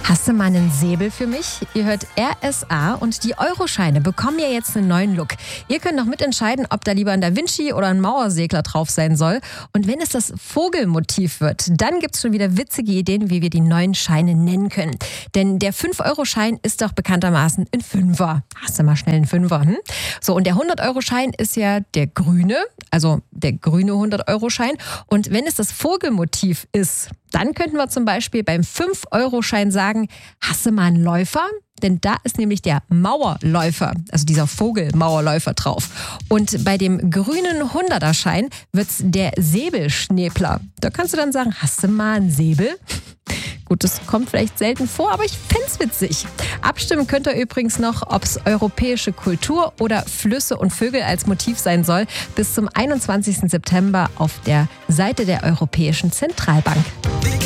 Hast du mal einen Säbel für mich? Ihr hört RSA und die Euroscheine bekommen ja jetzt einen neuen Look. Ihr könnt noch mitentscheiden, ob da lieber ein Da Vinci oder ein Mauersegler drauf sein soll. Und wenn es das Vogelmotiv wird, dann gibt es schon wieder witzige Ideen, wie wir die neuen Scheine nennen können. Denn der 5-Euro-Schein ist doch bekanntermaßen ein Fünfer. Hast du mal schnell einen Fünfer? So, und der 100-Euro-Schein ist ja der grüne, also der grüne 100-Euro-Schein. Und wenn es das Vogelmotiv ist, dann könnten wir zum Beispiel beim 5-Euro-Schein sagen, hast du mal einen Läufer? Denn da ist nämlich der Mauerläufer, also dieser Vogelmauerläufer drauf. Und bei dem grünen 100er-Schein wird es der Säbelschnäbler. Da kannst du dann sagen, hast du mal einen Säbel? Gut, das kommt vielleicht selten vor, aber ich fänd's witzig. Abstimmen könnt ihr übrigens noch, ob es europäische Kultur oder Flüsse und Vögel als Motiv sein soll, bis zum 21. September auf der Seite der Europäischen Zentralbank.